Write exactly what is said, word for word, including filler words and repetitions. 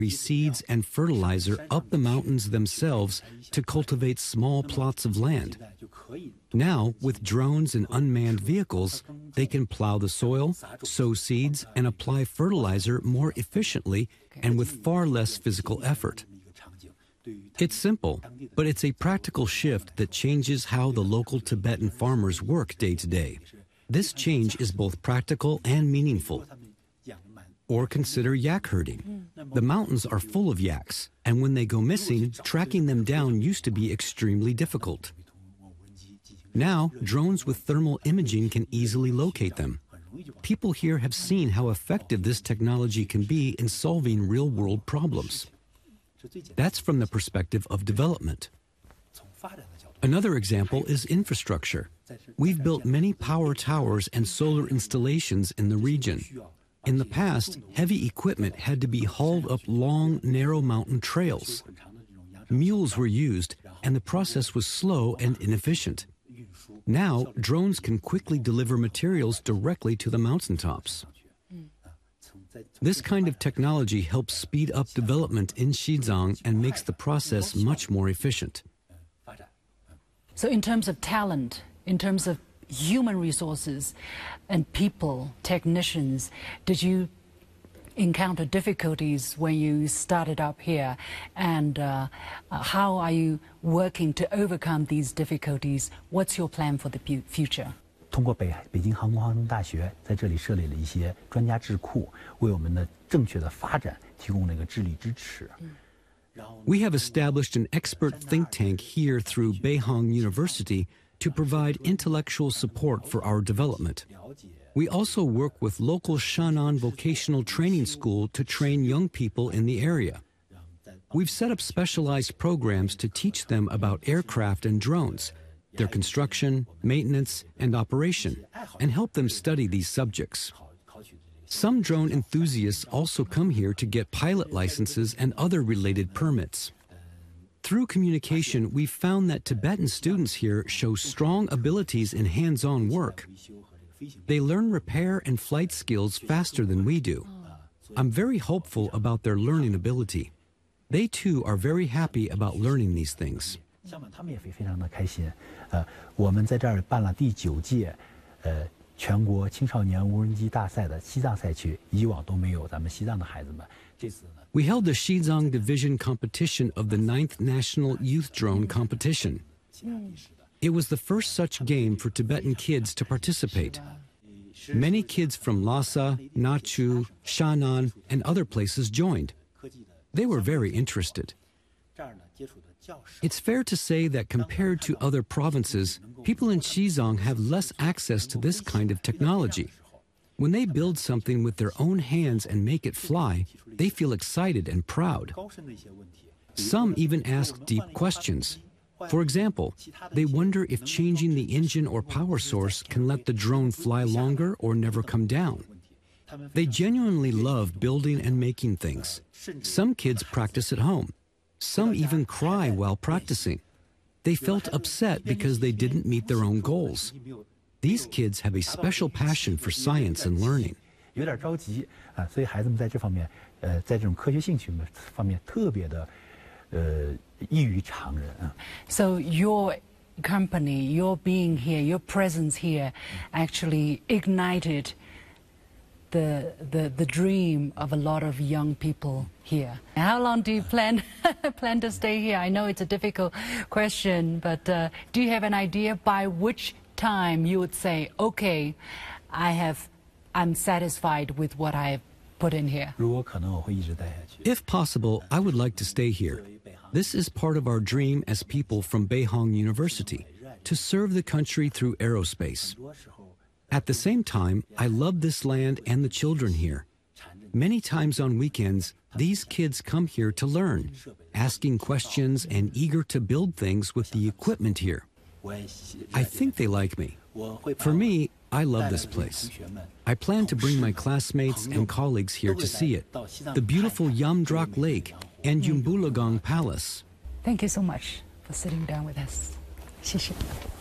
seeds and fertilizer up the mountains themselves to cultivate small plots of land. Now, with drones and unmanned vehicles, they can plow the soil, sow seeds, and apply fertilizer more efficiently and with far less physical effort. It's simple, but it's a practical shift that changes how the local Tibetan farmers work day to day. This change is both practical and meaningful. Or consider yak herding. The mountains are full of yaks, and when they go missing, tracking them down used to be extremely difficult. Now, drones with thermal imaging can easily locate them. People here have seen how effective this technology can be in solving real-world problems. That's from the perspective of development. Another example is infrastructure. We've built many power towers and solar installations in the region. In the past, heavy equipment had to be hauled up long, narrow mountain trails. Mules were used, and the process was slow and inefficient. Now, drones can quickly deliver materials directly to the mountaintops. This kind of technology helps speed up development in Xizang and makes the process much more efficient. So in terms of talent, in terms of human resources and people, technicians, did you encounter difficulties when you started up here? And uh, uh, how are you working to overcome these difficulties? What's your plan for the future? 通过北北京航空航天大学在这里设立了一些专家智库，为我们的正确的发展提供了一个智力支持。 We have established an expert think tank here through Beihang University to provide intellectual support for our development. We also work with local Shannan Vocational Training School to train young people in the area. We've set up specialized programs to teach them about aircraft and drones, their construction, maintenance, and operation, and help them study these subjects. Some drone enthusiasts also come here to get pilot licenses and other related permits. Through communication, we've found that Tibetan students here show strong abilities in hands-on work. They learn repair and flight skills faster than we do. I'm very hopeful about their learning ability. They too are very happy about learning these things. 他们也非常的开心。呃，我们在这儿办了第九届，呃，全国青少年无人机大赛的西藏赛区，以往都没有咱们西藏的孩子们。这次呢。 We held the Xizang Division competition of the ninth National Youth Drone Competition. It was the first such game for Tibetan kids to participate. Many kids from Lhasa, Nachu, Shannan, and other places joined. They were very interested. It's fair to say that compared to other provinces, people in Xizang have less access to this kind of technology. When they build something with their own hands and make it fly, they feel excited and proud. Some even ask deep questions. For example, they wonder if changing the engine or power source can let the drone fly longer or never come down. They genuinely love building and making things. Some kids practice at home. Some even cry while practicing. They felt upset because they didn't meet their own goals. These kids have a special passion for science and learning. 有点着急啊，所以孩子们在这方面，呃，在这种科学兴趣方面特别的，呃，异于常人啊。 So your company, your being here, your presence here, actually ignited the the the dream of a lot of young people here. How long do you plan plan to stay here? I know it's a difficult question, but uh, do you have an idea by which time you would say, okay, I have, I'm satisfied with what I have put in here? If possible, I would like to stay here. This is part of our dream as people from Beihang University, to serve the country through aerospace. At the same time, I love this land and the children here. Many times on weekends, these kids come here to learn, asking questions and eager to build things with the equipment here. I think they like me. For me, I love this place. I plan to bring my classmates and colleagues here to see it, the beautiful Yamdrak Lake and Yumbulagang Palace. Thank you so much for sitting down with us. 谢谢。